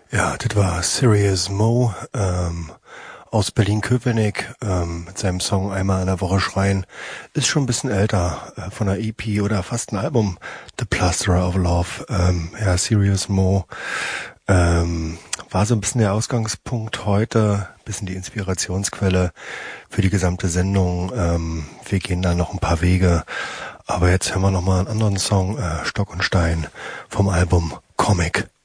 Ja, das war Serious Mo aus Berlin-Köpenick mit seinem Song Einmal in der Woche schreien. Ist schon ein bisschen älter, von der EP oder fast ein Album, The Plasterer of Love. Ja, Serious Mo war so ein bisschen der Ausgangspunkt heute, bisschen die Inspirationsquelle für die gesamte Sendung. Wir gehen da noch ein paar Wege, aber jetzt hören wir noch mal einen anderen Song, Stock und Stein vom Album Comic.